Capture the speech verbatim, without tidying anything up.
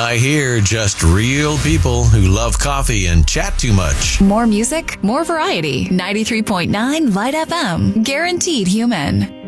I hear just real people who love coffee and chat too much. More music, more variety. ninety-three point nine Light F M. Guaranteed human.